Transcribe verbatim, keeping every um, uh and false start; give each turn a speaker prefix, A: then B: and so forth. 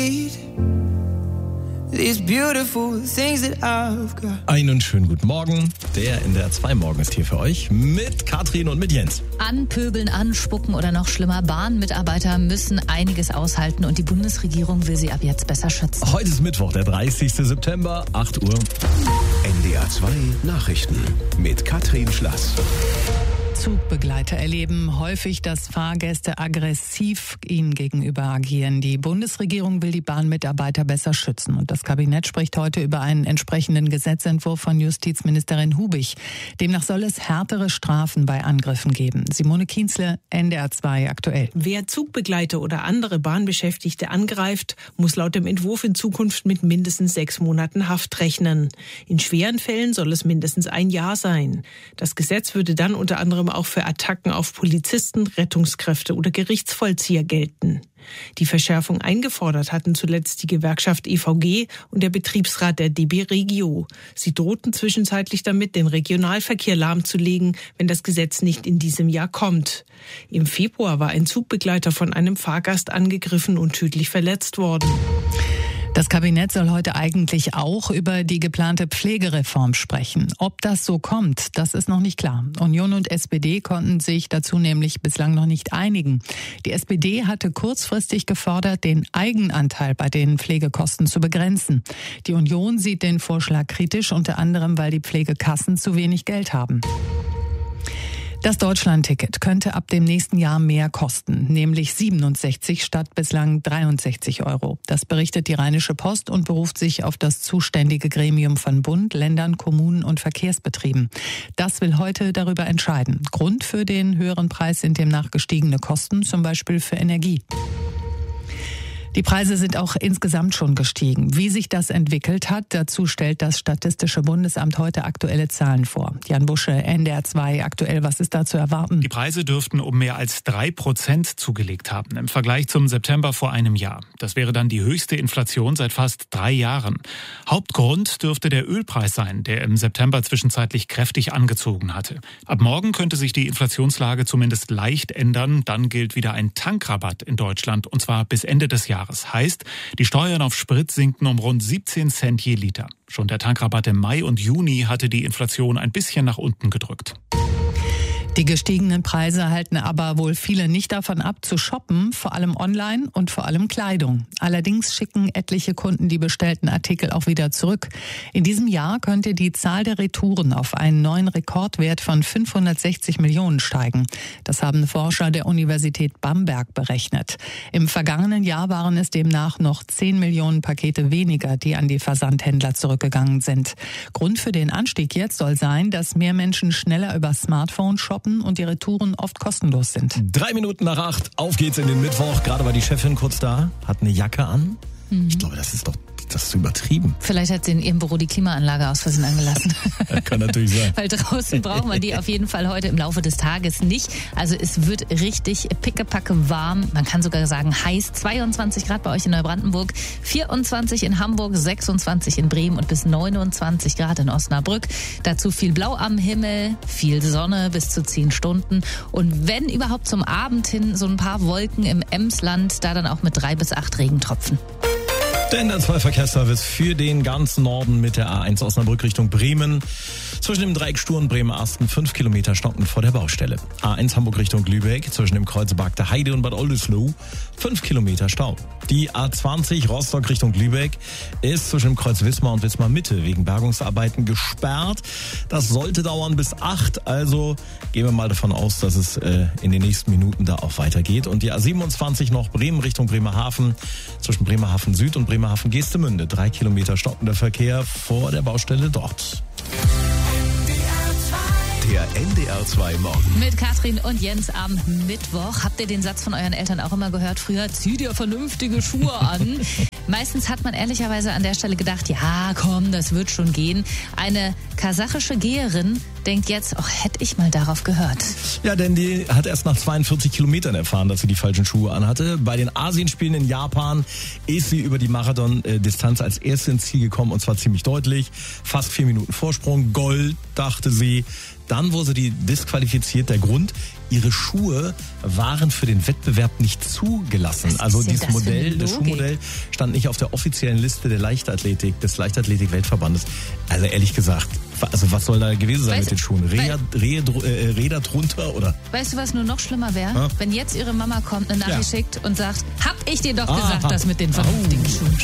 A: Einen schönen guten Morgen. Der N D R zwei Morgen ist hier für euch mit Katrin und mit Jens.
B: Anpöbeln, anspucken oder noch schlimmer, Bahnmitarbeiter müssen einiges aushalten und die Bundesregierung will sie ab jetzt besser schützen.
A: Heute ist Mittwoch, der dreißigsten September, acht Uhr.
C: N D R zwei Nachrichten mit Katrin Schlass.
D: Zugbegleiter erleben häufig, dass Fahrgäste aggressiv ihnen gegenüber agieren. Die Bundesregierung will die Bahnmitarbeiter besser schützen. Und das Kabinett spricht heute über einen entsprechenden Gesetzentwurf von Justizministerin Hubig. Demnach soll es härtere Strafen bei Angriffen geben. Simone Kienzle, N D R zwei aktuell.
E: Wer Zugbegleiter oder andere Bahnbeschäftigte angreift, muss laut dem Entwurf in Zukunft mit mindestens sechs Monaten Haft rechnen. In schweren Fällen soll es mindestens ein Jahr sein. Das Gesetz würde dann unter anderem auch für Attacken auf Polizisten, Rettungskräfte oder Gerichtsvollzieher gelten. Die Verschärfung eingefordert hatten zuletzt die Gewerkschaft E V G und der Betriebsrat der D B Regio. Sie drohten zwischenzeitlich damit, den Regionalverkehr lahmzulegen, wenn das Gesetz nicht in diesem Jahr kommt. Im Februar war ein Zugbegleiter von einem Fahrgast angegriffen und tödlich verletzt worden.
D: Das Kabinett soll heute eigentlich auch über die geplante Pflegereform sprechen. Ob das so kommt, das ist noch nicht klar. Union und S P D konnten sich dazu nämlich bislang noch nicht einigen. Die S P D hatte kurzfristig gefordert, den Eigenanteil bei den Pflegekosten zu begrenzen. Die Union sieht den Vorschlag kritisch, unter anderem, weil die Pflegekassen zu wenig Geld haben. Das Deutschlandticket könnte ab dem nächsten Jahr mehr kosten, nämlich siebenundsechzig statt bislang dreiundsechzig Euro. Das berichtet die Rheinische Post und beruft sich auf das zuständige Gremium von Bund, Ländern, Kommunen und Verkehrsbetrieben. Das will heute darüber entscheiden. Grund für den höheren Preis sind demnach gestiegene Kosten, zum Beispiel für Energie. Die Preise sind auch insgesamt schon gestiegen. Wie sich das entwickelt hat, dazu stellt das Statistische Bundesamt heute aktuelle Zahlen vor. Jan Busche, N D R zwei aktuell, was ist da zu erwarten?
F: Die Preise dürften um mehr als drei Prozent zugelegt haben im Vergleich zum September vor einem Jahr. Das wäre dann die höchste Inflation seit fast drei Jahren. Hauptgrund dürfte der Ölpreis sein, der im September zwischenzeitlich kräftig angezogen hatte. Ab morgen könnte sich die Inflationslage zumindest leicht ändern. Dann gilt wieder ein Tankrabatt in Deutschland, und zwar bis Ende des Jahres. Heißt, die Steuern auf Sprit sinken um rund siebzehn Cent je Liter. Schon der Tankrabatt im Mai und Juni hatte die Inflation ein bisschen nach unten gedrückt.
D: Die gestiegenen Preise halten aber wohl viele nicht davon ab, zu shoppen, vor allem online und vor allem Kleidung. Allerdings schicken etliche Kunden die bestellten Artikel auch wieder zurück. In diesem Jahr könnte die Zahl der Retouren auf einen neuen Rekordwert von fünfhundertsechzig Millionen steigen. Das haben Forscher der Universität Bamberg berechnet. Im vergangenen Jahr waren es demnach noch zehn Millionen Pakete weniger, die an die Versandhändler zurückgegangen sind. Grund für den Anstieg jetzt soll sein, dass mehr Menschen schneller über Smartphone shoppen und die Retouren oft kostenlos sind.
A: Drei Minuten nach acht, auf geht's in den Mittwoch. Gerade war die Chefin kurz da, hat eine Jacke an. Mhm. Ich glaube, das ist doch das ist übertrieben.
B: Vielleicht hat sie in ihrem Büro die Klimaanlage aus Versehen angelassen.
A: Das kann natürlich sein.
B: Weil draußen braucht man die auf jeden Fall heute im Laufe des Tages nicht. Also es wird richtig pickepacke warm. Man kann sogar sagen heiß. zweiundzwanzig Grad bei euch in Neubrandenburg, vierundzwanzig in Hamburg, sechsundzwanzig in Bremen und bis neunundzwanzig Grad in Osnabrück. Dazu viel Blau am Himmel, viel Sonne bis zu zehn Stunden. Und wenn überhaupt zum Abend hin so ein paar Wolken im Emsland, da dann auch mit drei bis acht Regentropfen.
A: Der N D R zwei Verkehrsservice für den ganzen Norden mit der A eins Osnabrück Richtung Bremen. Zwischen dem Dreieck Stur und Bremerhaven fünf Kilometer stocken vor der Baustelle. A eins Hamburg Richtung Lübeck zwischen dem Kreuz Bagde Heide und Bad Oldesloe fünf Kilometer Stau. Die A zwanzig Rostock Richtung Lübeck ist zwischen dem Kreuz Wismar und Wismar Mitte wegen Bergungsarbeiten gesperrt. Das sollte dauern bis acht, also gehen wir mal davon aus, dass es äh, in den nächsten Minuten da auch weitergeht. Und die A siebenundzwanzig noch Bremen Richtung Bremerhaven zwischen Bremerhaven Süd und Bremerhaven Geestemünde. Drei Kilometer stockender Verkehr vor der Baustelle dort.
C: Der N D R zwei Morgen.
B: Mit Katrin und Jens am Mittwoch. Habt ihr den Satz von euren Eltern auch immer gehört? Früher, zieh dir vernünftige Schuhe an. Meistens hat man ehrlicherweise an der Stelle gedacht, ja komm, das wird schon gehen. Eine kasachische Geherin denkt jetzt, ach, hätte ich mal darauf gehört.
A: Ja, denn die hat erst nach zweiundvierzig Kilometern erfahren, dass sie die falschen Schuhe anhatte. Bei den Asienspielen in Japan ist sie über die Marathon-Distanz als erste ins Ziel gekommen, und zwar ziemlich deutlich. Fast vier Minuten Vorsprung, Gold, dachte sie. Dann wurde sie disqualifiziert. Der Grund, ihre Schuhe waren für den Wettbewerb nicht zugelassen.
B: Was
A: Also
B: ist denn
A: dieses
B: das für eine
A: Modell, das
B: Logik?
A: Schuhmodell stand nicht auf der offiziellen Liste der Leichtathletik, des Leichtathletik-Weltverbandes. Also ehrlich gesagt, also was soll da gewesen sein
B: Weißt-
A: mit den Schuhen? Räder, Räder, äh, Räder drunter oder?
B: Weißt du, was nur noch schlimmer wäre?
A: Ja.
B: Wenn jetzt ihre Mama kommt, eine Nachricht
A: Ja.
B: schickt und sagt, hab ich dir doch
A: Aha.
B: gesagt, das mit den vernünftigen
A: Au.
B: Schuhen.